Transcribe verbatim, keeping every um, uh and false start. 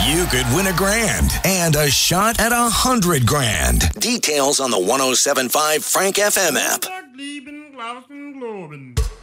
You could win a grand and a shot at a hundred grand. Details on the one oh seven point five Frank F M app.